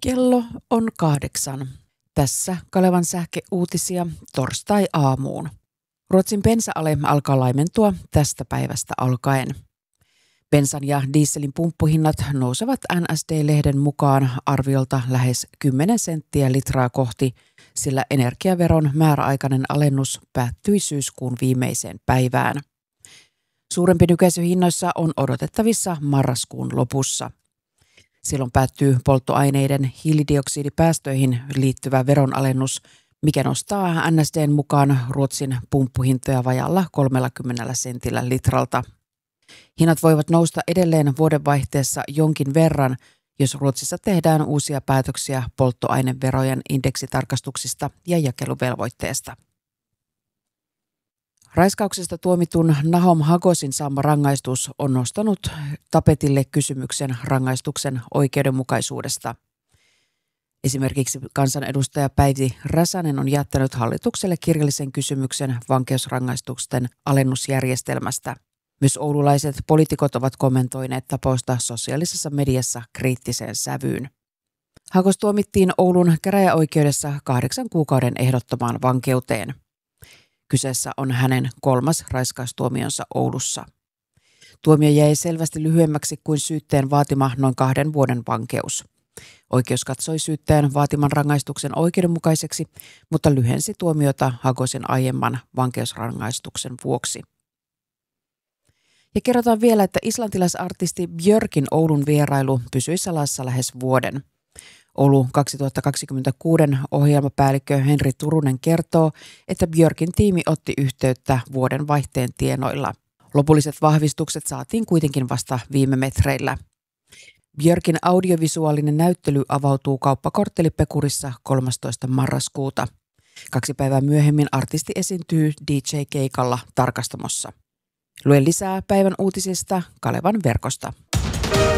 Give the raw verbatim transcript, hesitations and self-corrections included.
Kello on kahdeksan. Tässä Kalevan sähkeuutisia torstai-aamuun. Ruotsin bensa-ale alkaa laimentua tästä päivästä alkaen. Bensan ja dieselin pumppuhinnat nousevat N S D-lehden mukaan arviolta lähes kymmenen senttiä litraa kohti, sillä energiaveron määräaikainen alennus päättyi syyskuun viimeiseen päivään. Suurempi nykäisy hinnoissa on odotettavissa marraskuun lopussa. Silloin päättyy polttoaineiden hiilidioksidipäästöihin liittyvä veronalennus, mikä nostaa N S D:n mukaan Ruotsin pumppuhintoja vajalla kolmellakymmenellä sentillä litralta. Hinnat voivat nousta edelleen vuodenvaihteessa jonkin verran, jos Ruotsissa tehdään uusia päätöksiä polttoaineverojen indeksitarkastuksista ja jakeluvelvoitteesta. Raiskauksesta tuomitun Nahom Hagosin saama rangaistus on nostanut tapetille kysymyksen rangaistuksen oikeudenmukaisuudesta. Esimerkiksi kansanedustaja Päivi Räsänen on jättänyt hallitukselle kirjallisen kysymyksen vankeusrangaistusten alennusjärjestelmästä. Myös oululaiset poliitikot ovat kommentoineet tapausta sosiaalisessa mediassa kriittiseen sävyyn. Hagos tuomittiin Oulun käräjäoikeudessa kahdeksan kuukauden ehdottomaan vankeuteen. Kyseessä on hänen kolmas raiskaustuomionsa Oulussa. Tuomio jäi selvästi lyhyemmäksi kuin syytteen vaatima noin kahden vuoden vankeus. Oikeus katsoi syytteen vaatiman rangaistuksen oikeudenmukaiseksi, mutta lyhensi tuomiota Hagosin aiemman vankeusrangaistuksen vuoksi. Ja kerrotaan vielä, että islantilaisartisti Björkin Oulun vierailu pysyi salassa lähes vuoden. Oulu kaksituhattakaksikymmentäkuusi ohjelmapäällikkö Henri Turunen kertoo, että Björkin tiimi otti yhteyttä vuoden vaihteen tienoilla. Lopulliset vahvistukset saatiin kuitenkin vasta viime metreillä. Björkin audiovisuaalinen näyttely avautuu kauppakorttelipekurissa kolmastoista marraskuuta. Kaksi päivää myöhemmin artisti esiintyy D J-keikalla Tarkastamossa. Lue lisää päivän uutisista Kalevan verkosta.